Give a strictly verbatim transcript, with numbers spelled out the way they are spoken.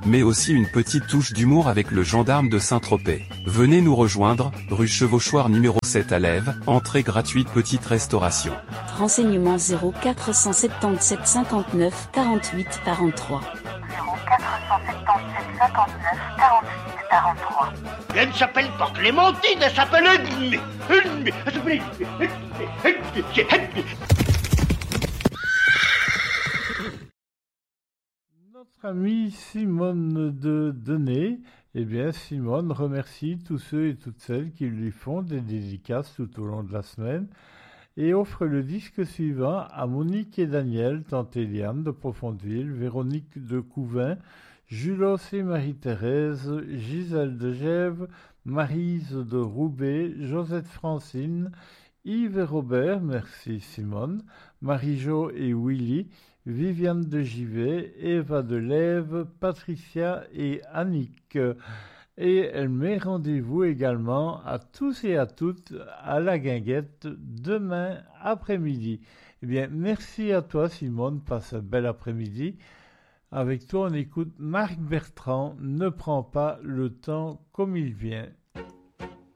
mais aussi une petite touche d'humour avec le gendarme de Saint-Tropez. Venez nous rejoindre, rue Chevauchoir numéro sept à Lèves, entrée gratuite petite restauration. Renseignements zéro quatre cent soixante-dix-sept cinquante-neuf quarante-huit quarante-trois. zéro quatre cent soixante-dix-sept cinquante-neuf quarante-huit quarante-trois. Elle ne s'appelle pas Clémentine, elle s'appelle Edmé. Edmé, elle s'appelle Edmé. Edmé, Edmé. Notre amie Simone de Denay, eh bien Simone remercie tous ceux et toutes celles qui lui font des dédicaces tout au long de la semaine et offre le disque suivant à Monique et Daniel, tante Eliane de Profondeville, Véronique de Couvin, Julos et Marie-Thérèse, Gisèle de Gèves, Maryse de Roubaix, Josette Francine, Yves et Robert, merci Simone, Marie-Jo et Willy, Viviane de Givet, Eva de Lève, Patricia et Annick. Et elle met rendez-vous également à tous et à toutes à la Guinguette demain après-midi. Eh bien, merci à toi Simone, passe un bel après-midi. Avec toi, on écoute Marc Bertrand, ne prends pas le temps comme il vient.